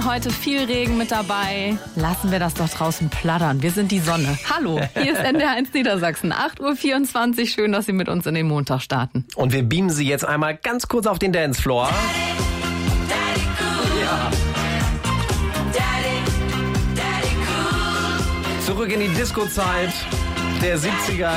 Heute viel Regen mit dabei. Lassen wir das doch draußen plattern. Wir sind die Sonne. Hallo, hier ist NDR1 Niedersachsen. 8:24 Uhr. Schön, dass Sie mit uns in den Montag starten. Und wir beamen Sie jetzt einmal ganz kurz auf den Dancefloor. Ja. Zurück in die Disco-Zeit der 70er.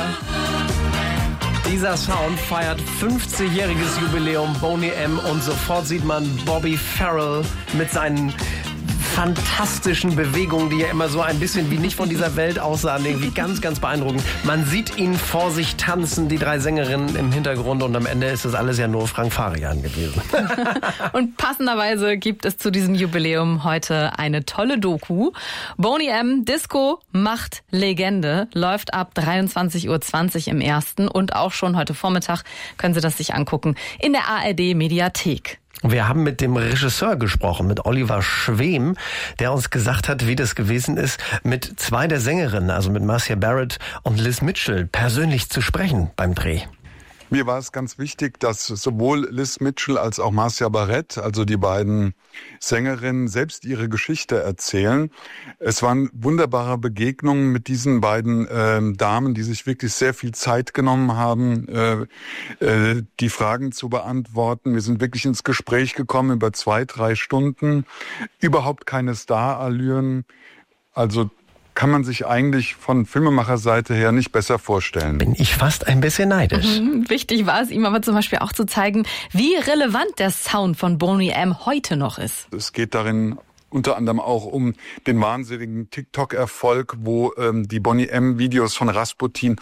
Dieser Sound feiert 50-jähriges Jubiläum, Boney M. Und sofort sieht man Bobby Farrell mit seinen fantastischen Bewegungen, die ja immer so ein bisschen wie nicht von dieser Welt aussahen, irgendwie ganz, ganz beeindruckend. Man sieht ihn vor sich tanzen, die drei Sängerinnen im Hintergrund, und am Ende ist das alles ja nur Frank Farian gewesen. Und passenderweise gibt es zu diesem Jubiläum heute eine tolle Doku. Boney M. Disco macht Legende, läuft ab 23:20 Uhr im Ersten, und auch schon heute Vormittag können Sie das sich angucken in der ARD Mediathek. Wir haben mit dem Regisseur gesprochen, mit Oliver Schwem, der uns gesagt hat, wie das gewesen ist, mit zwei der Sängerinnen, also mit Marcia Barrett und Liz Mitchell, persönlich zu sprechen beim Dreh. Mir war es ganz wichtig, dass sowohl Liz Mitchell als auch Marcia Barrett, also die beiden Sängerinnen, selbst ihre Geschichte erzählen. Es waren wunderbare Begegnungen mit diesen beiden Damen, die sich wirklich sehr viel Zeit genommen haben, die Fragen zu beantworten. Wir sind wirklich ins Gespräch gekommen über 2-3 Stunden. Überhaupt keine Starallüren. Also kann man sich eigentlich von Filmemacherseite her nicht besser vorstellen. Bin ich fast ein bisschen neidisch. Wichtig war es ihm aber zum Beispiel auch zu zeigen, wie relevant der Sound von Boney M. heute noch ist. Es geht darin unter anderem auch um den wahnsinnigen TikTok-Erfolg, wo die Boney M-Videos von Rasputin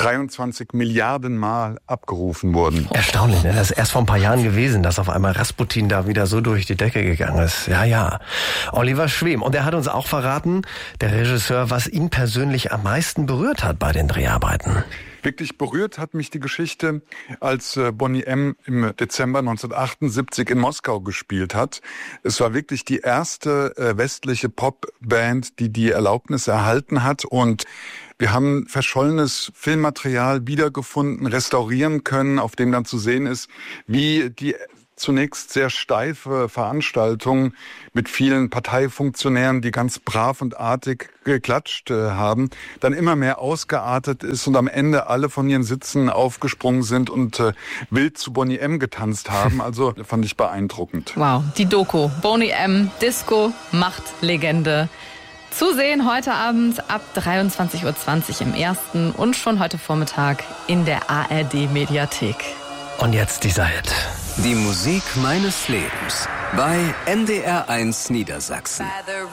23 Milliarden Mal abgerufen wurden. Erstaunlich, ne? Das ist erst vor ein paar Jahren gewesen, dass auf einmal Rasputin da wieder so durch die Decke gegangen ist. Ja. Oliver Schwem. Und er hat uns auch verraten, der Regisseur, was ihn persönlich am meisten berührt hat bei den Dreharbeiten. Wirklich berührt hat mich die Geschichte, als Boney M. im Dezember 1978 in Moskau gespielt hat. Es war wirklich die erste westliche Popband, die Erlaubnis erhalten hat, und wir haben verschollenes Filmmaterial wiedergefunden, restaurieren können, auf dem dann zu sehen ist, wie die zunächst sehr steife Veranstaltung mit vielen Parteifunktionären, die ganz brav und artig geklatscht haben, dann immer mehr ausgeartet ist und am Ende alle von ihren Sitzen aufgesprungen sind und wild zu Boney M. getanzt haben. Also fand ich beeindruckend. Wow, die Doku Boney M. Disco macht Legende. Zu sehen heute Abend ab 23:20 Uhr im Ersten und schon heute Vormittag in der ARD Mediathek. Und jetzt dieser Hit. Die Musik meines Lebens bei NDR1 Niedersachsen.